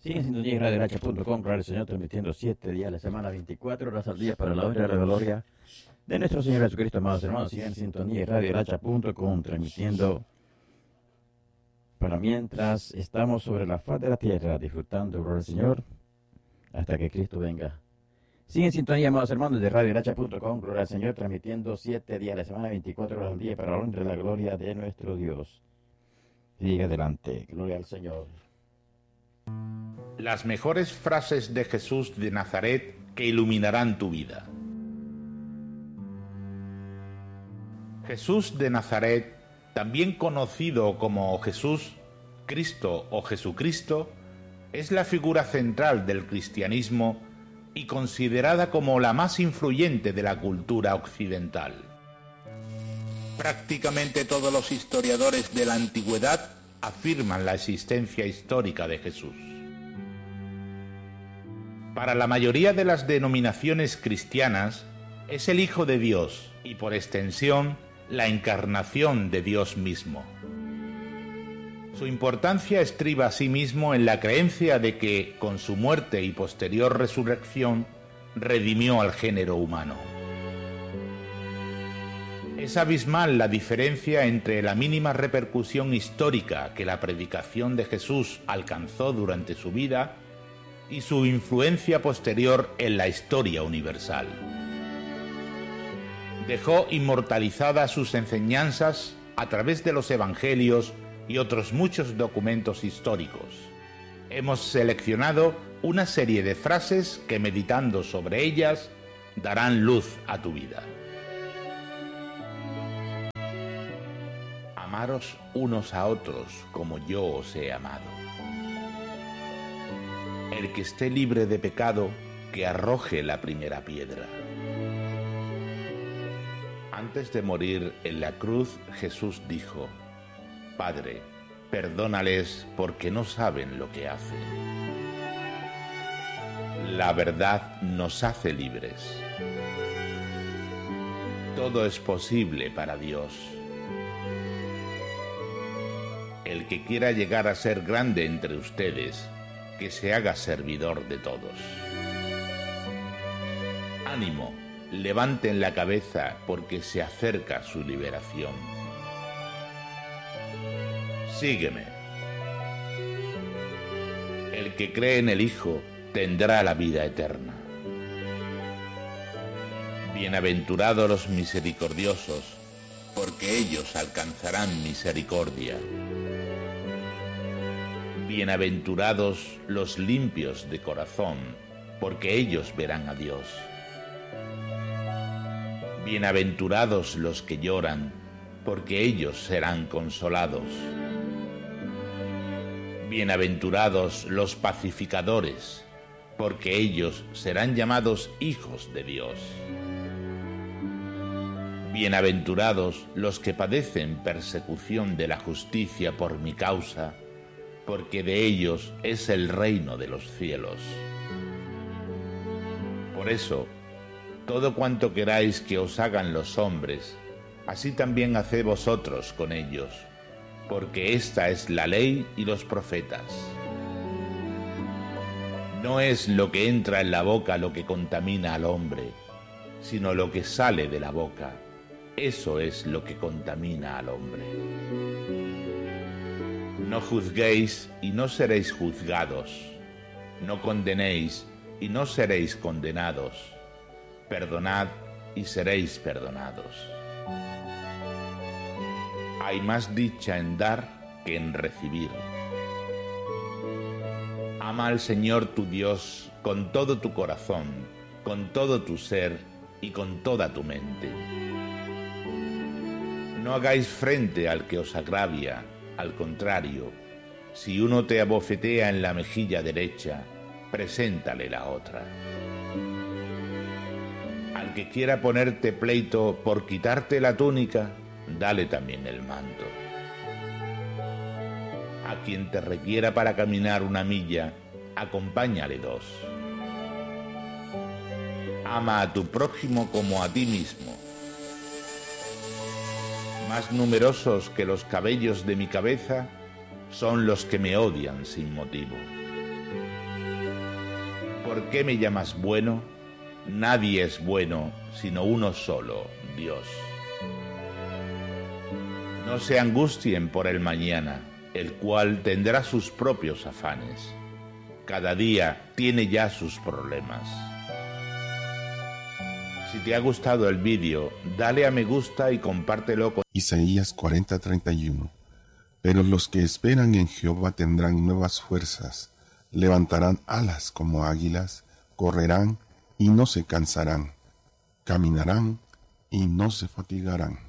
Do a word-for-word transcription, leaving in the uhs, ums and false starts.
Sigue en sintonía en radio racha punto com, Radio Señor, transmitiendo siete días a la semana, veinticuatro horas al día para la honra y la gloria de nuestro Señor Jesucristo, amados hermanos. Sigue en sintonía en radio racha punto com, transmitiendo para mientras estamos sobre la faz de la tierra, disfrutando del Señor, hasta que Cristo venga. Sigue en sintonía, amados hermanos, de radio racha punto com, Gloria al Señor, transmitiendo siete días a la semana, veinticuatro horas al día para la honra y la gloria de nuestro Dios. Sigue adelante, gloria al Señor. Las mejores frases de Jesús de Nazaret que iluminarán tu vida. Jesús de Nazaret, también conocido como Jesús, Cristo o Jesucristo, es la figura central del cristianismo y considerada como la más influyente de la cultura occidental. Prácticamente todos los historiadores de la antigüedad afirman la existencia histórica de Jesús. Para la mayoría de las denominaciones cristianas, es el Hijo de Dios y, por extensión, la encarnación de Dios mismo. Su importancia estriba asimismo en la creencia de que, con su muerte y posterior resurrección, redimió al género humano. Es abismal la diferencia entre la mínima repercusión histórica que la predicación de Jesús alcanzó durante su vida y su influencia posterior en la historia universal. Dejó inmortalizadas sus enseñanzas a través de los evangelios y otros muchos documentos históricos. Hemos seleccionado una serie de frases que, meditando sobre ellas, darán luz a tu vida. Amaros unos a otros como yo os he amado. El que esté libre de pecado, que arroje la primera piedra. Antes de morir en la cruz, Jesús dijo: Padre, perdónales porque no saben lo que hacen. La verdad nos hace libres. Todo es posible para Dios. El que quiera llegar a ser grande entre ustedes, que se haga servidor de todos. Ánimo, levanten la cabeza porque se acerca su liberación. Sígueme. El que cree en el Hijo tendrá la vida eterna. Bienaventurados los misericordiosos, porque ellos alcanzarán misericordia. Bienaventurados los limpios de corazón, porque ellos verán a Dios. Bienaventurados los que lloran, porque ellos serán consolados. Bienaventurados los pacificadores, porque ellos serán llamados hijos de Dios. Bienaventurados los que padecen persecución de la justicia por mi causa, porque de ellos es el reino de los cielos. Por eso, todo cuanto queráis que os hagan los hombres, así también haced vosotros con ellos, porque esta es la ley y los profetas. No es lo que entra en la boca lo que contamina al hombre, sino lo que sale de la boca. Eso es lo que contamina al hombre. No juzguéis y no seréis juzgados. No condenéis y no seréis condenados. Perdonad y seréis perdonados. Hay más dicha en dar que en recibir. Ama al Señor tu Dios con todo tu corazón, con todo tu ser y con toda tu mente. No hagáis frente al que os agravia. Al contrario, si uno te abofetea en la mejilla derecha, preséntale la otra. Al que quiera ponerte pleito por quitarte la túnica, dale también el manto. A quien te requiera para caminar una milla, acompáñale dos. Ama a tu prójimo como a ti mismo. Más numerosos que los cabellos de mi cabeza son los que me odian sin motivo. ¿por qué me llamas bueno? Nadie es bueno, sino uno solo, Dios. No se angustien por el mañana, el cual tendrá sus propios afanes. Cada día tiene ya sus problemas. Si te ha gustado el vídeo, dale a me gusta y compártelo con... Isaías cuarenta treinta y uno. Pero los que esperan en Jehová tendrán nuevas fuerzas, levantarán alas como águilas, correrán y no se cansarán, caminarán y no se fatigarán.